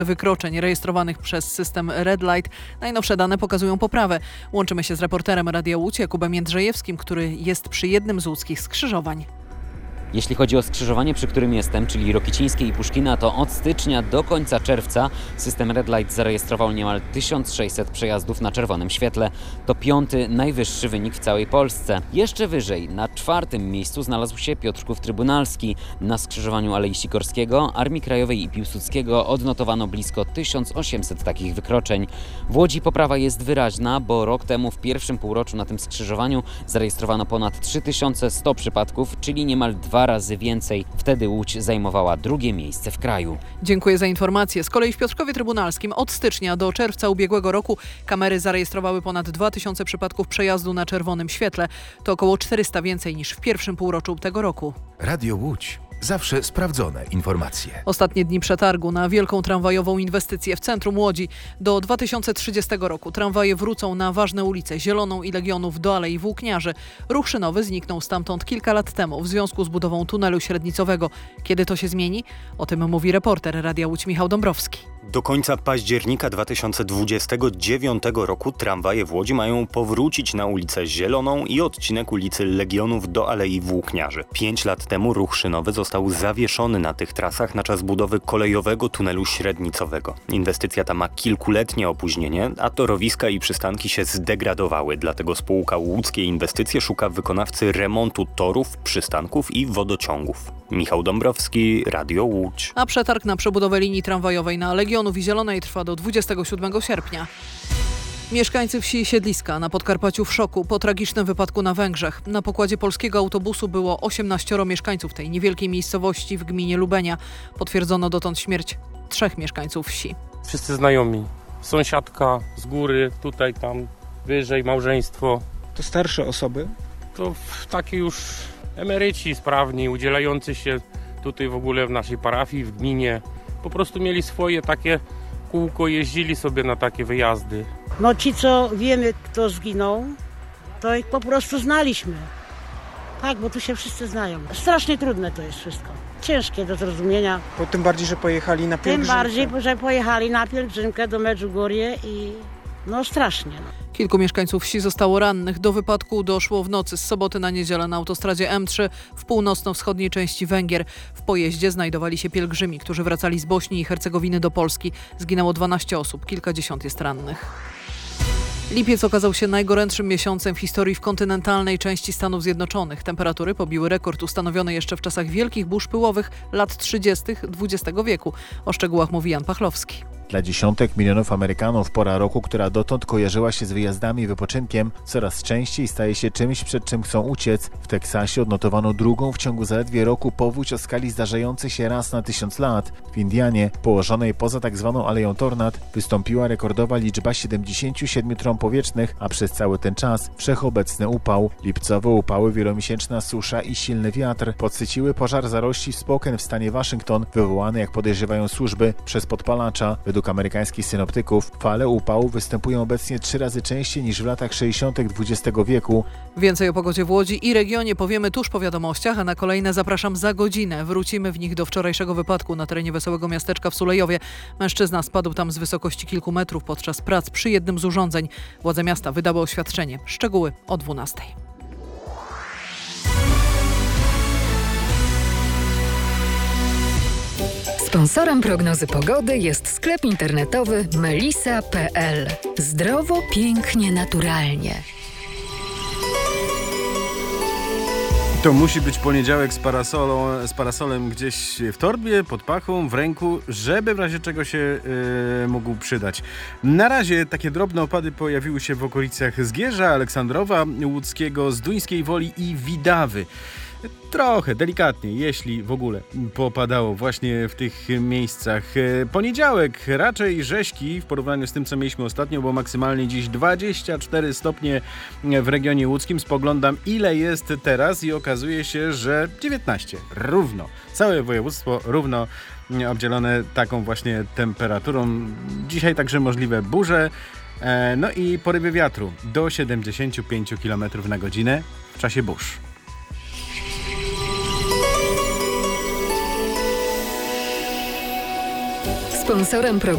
wykroczeń rejestrowanych przez system Red Light. Najnowsze dane pokazują poprawę. Łączymy się z reporterem Radia Łódź Jakubem Jędrzejewskim, który jest przy jednym z łódzkich skrzyżowań. Jeśli chodzi o skrzyżowanie, przy którym jestem, czyli Rokicińskie i Puszkina, to od stycznia do końca czerwca system Red Light zarejestrował niemal 1600 przejazdów na czerwonym świetle. To 5. najwyższy wynik w całej Polsce. Jeszcze wyżej, na 4. miejscu znalazł się Piotrków Trybunalski. Na skrzyżowaniu Alei Sikorskiego, Armii Krajowej i Piłsudskiego odnotowano blisko 1800 takich wykroczeń. W Łodzi poprawa jest wyraźna, bo rok temu w pierwszym półroczu na tym skrzyżowaniu zarejestrowano ponad 3100 przypadków, czyli niemal 2 razy więcej. Wtedy Łódź zajmowała 2. miejsce w kraju. Dziękuję za informację. Z kolei w Piotrkowie Trybunalskim od stycznia do czerwca ubiegłego roku kamery zarejestrowały ponad 2000 przypadków przejazdu na czerwonym świetle. To około 400 więcej niż w pierwszym półroczu tego roku. Radio Łódź. Zawsze sprawdzone informacje. Ostatnie dni przetargu na wielką tramwajową inwestycję w centrum Łodzi. Do 2030 roku tramwaje wrócą na ważne ulice Zieloną i Legionów do Alei Włókniarzy. Ruch szynowy zniknął stamtąd kilka lat temu w związku z budową tunelu średnicowego. Kiedy to się zmieni? O tym mówi reporter Radia Łódź Michał Dąbrowski. Do końca października 2029 roku tramwaje w Łodzi mają powrócić na ulicę Zieloną i odcinek ulicy Legionów do Alei Włókniarzy. 5 lat temu ruch szynowy został zawieszony na tych trasach na czas budowy kolejowego tunelu średnicowego. Inwestycja ta ma kilkuletnie opóźnienie, a torowiska i przystanki się zdegradowały. Dlatego spółka Łódzkie Inwestycje szuka wykonawcy remontu torów, przystanków i wodociągów. Michał Dąbrowski, Radio Łódź. A przetarg na przebudowę linii tramwajowej na Legionów i Zielonej trwa do 27 sierpnia. Mieszkańcy wsi Siedliska na Podkarpaciu w szoku po tragicznym wypadku na Węgrzech. Na pokładzie polskiego autobusu było 18 mieszkańców tej niewielkiej miejscowości w gminie Lubenia. Potwierdzono dotąd śmierć 3 mieszkańców wsi. Wszyscy znajomi. Sąsiadka z góry, tutaj, tam, wyżej, małżeństwo. To starsze osoby? To takie już emeryci sprawni, udzielający się tutaj w ogóle w naszej parafii, w gminie. Po prostu mieli swoje takie kółko, jeździli sobie na takie wyjazdy. No ci, co wiemy, kto zginął, to ich po prostu znaliśmy. Tak, bo tu się wszyscy znają. Strasznie trudne to jest wszystko. Ciężkie do zrozumienia. Bo tym bardziej, że pojechali na pielgrzymkę. Tym bardziej, że pojechali na pielgrzymkę do Medjugorje i no strasznie. Kilku mieszkańców wsi zostało rannych. Do wypadku doszło w nocy z soboty na niedzielę na autostradzie M3 w północno-wschodniej części Węgier. W pojeździe znajdowali się pielgrzymi, którzy wracali z Bośni i Hercegowiny do Polski. Zginęło 12 osób, kilkadziesiąt jest rannych. Lipiec okazał się najgorętszym miesiącem w historii w kontynentalnej części Stanów Zjednoczonych. Temperatury pobiły rekord ustanowiony jeszcze w czasach wielkich burz pyłowych lat 30. XX wieku. O szczegółach mówi Jan Pachlowski. Dla dziesiątek milionów Amerykanów pora roku, która dotąd kojarzyła się z wyjazdami i wypoczynkiem, coraz częściej staje się czymś, przed czym chcą uciec. W Teksasie odnotowano drugą w ciągu zaledwie roku powódź o skali zdarzającej się raz na 1000 lat. W Indianie, położonej poza tzw. Aleją Tornad, wystąpiła rekordowa liczba 77 trąb powietrznych, a przez cały ten czas wszechobecny upał. Lipcowe upały, wielomiesięczna susza i silny wiatr podsyciły pożar zarości w Spokane w stanie Waszyngton, wywołany, jak podejrzewają służby, przez podpalacza. Według amerykańskich synoptyków fale upałów występują obecnie 3 razy częściej niż w latach 60. XX wieku. Więcej o pogodzie w Łodzi i regionie powiemy tuż po wiadomościach, a na kolejne zapraszam za godzinę. Wrócimy w nich do wczorajszego wypadku na terenie Wesołego Miasteczka w Sulejowie. Mężczyzna spadł tam z wysokości kilku metrów podczas prac przy jednym z urządzeń. Władze miasta wydały oświadczenie. Szczegóły o 12:00. Sponsorem prognozy pogody jest sklep internetowy melisa.pl. Zdrowo, pięknie, naturalnie. To musi być poniedziałek z parasolem gdzieś w torbie, pod pachą, w ręku, żeby w razie czego się mógł przydać. Na razie takie drobne opady pojawiły się w okolicach Zgierza, Aleksandrowa Łódzkiego, Zduńskiej Woli i Widawy. Trochę, delikatnie, jeśli w ogóle popadało właśnie w tych miejscach. Poniedziałek raczej rzeźki w porównaniu z tym, co mieliśmy ostatnio, bo maksymalnie dziś 24 stopnie w regionie łódzkim. Spoglądam, ile jest teraz i okazuje się, że 19. Równo. Całe województwo równo obdzielone taką właśnie temperaturą. Dzisiaj także możliwe burze. No i porywy wiatru do 75 km na godzinę w czasie burz. Sponsorem programu